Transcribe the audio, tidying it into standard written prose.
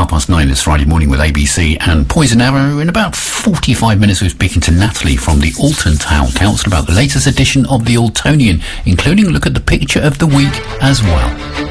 9:30 this Friday morning with ABC and Poison Arrow. In about 45 minutes, we're speaking to Natalie from the Alton Town Council about the latest edition of the Altonian, including a look at the picture of the week as well.